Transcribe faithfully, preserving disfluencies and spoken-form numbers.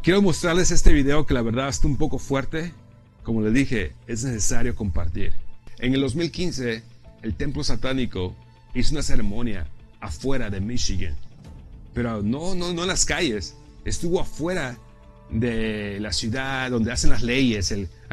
Quiero mostrarles este video que la verdad está un poco fuerte. Como les dije, es necesario compartir. En el dos mil quince, el templo satánico hizo una ceremonia afuera de Michigan. Pero no, no, no en las calles. Estuvo afuera de la ciudad donde hacen las leyes, el,